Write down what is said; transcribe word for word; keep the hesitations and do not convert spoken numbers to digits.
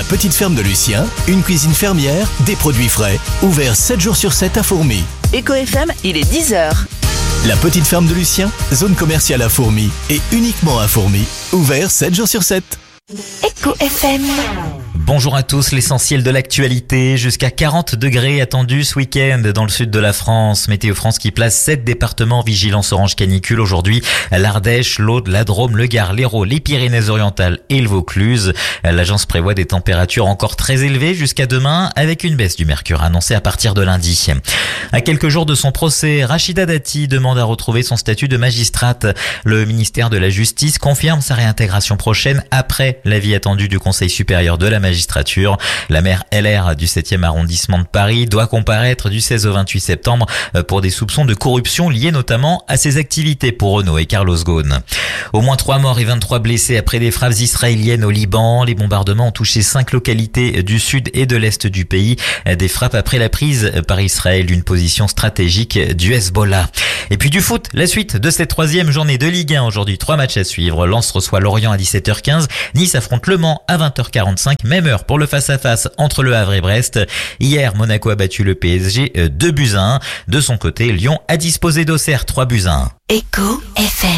petite ferme de Lucien, une cuisine fermière, des produits frais. Ouvert sept jours sur sept à Fourmies. Eco F M, il est dix heures. La petite ferme de Lucien, zone commerciale à Fourmies. Et uniquement à Fourmies. Ouvert sept jours sur sept. Eco F M. Bonjour à tous, l'essentiel de l'actualité. Jusqu'à quarante degrés attendus ce week-end dans le sud de la France. Météo France qui place sept départements en vigilance orange canicule aujourd'hui. L'Ardèche, l'Aude, la Drôme, le Gard, l'Hérault, les Pyrénées-Orientales et le Vaucluse. L'agence prévoit des températures encore très élevées jusqu'à demain avec une baisse du mercure annoncée à partir de lundi. À quelques jours de son procès, Rachida Dati demande à retrouver son statut de magistrate. Le ministère de la Justice confirme sa réintégration prochaine après l'avis attendu du Conseil supérieur de la magistrature. La maire L R du septième arrondissement de Paris doit comparaître du seize au vingt-huit septembre pour des soupçons de corruption liés notamment à ses activités pour Renault et Carlos Ghosn. Au moins trois morts et vingt-trois blessés après des frappes israéliennes au Liban. Les bombardements ont touché cinq localités du sud et de l'est du pays. Des frappes après la prise par Israël d'une position stratégique du Hezbollah. Et puis du foot, la suite de cette troisième journée de Ligue un. Aujourd'hui, trois matchs à suivre. Lens reçoit Lorient à dix-sept heures quinze. Nice affronte Le Mans à vingt heures quarante-cinq. Même heure pour le face-à-face entre Le Havre et Brest. Hier, Monaco a battu le P S G deux buts à un. De son côté, Lyon a disposé d'Auxerre trois buts à un. Eco F M.